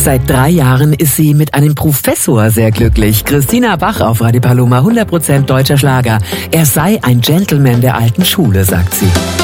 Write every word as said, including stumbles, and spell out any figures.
Seit drei Jahren ist sie mit einem Professor sehr glücklich. Christina Bach auf Radio Paloma, hundert Prozent deutscher Schlager. Er sei ein Gentleman der alten Schule, sagt sie.